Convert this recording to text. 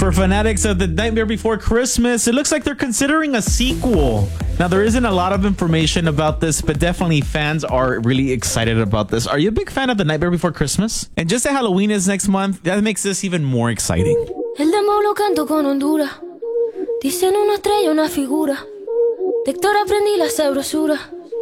For fanatics of The Nightmare Before Christmas, it looks like they're considering a sequel. Now, there isn't a lot of information about this, but definitely fans are really excited about this. Are you a big fan of The Nightmare Before Christmas? And just that Halloween is next month, that makes this even more exciting. El demo lo canto con Honduras. Dicen una estrella, una figura. De Héctor aprendí la sabrosura.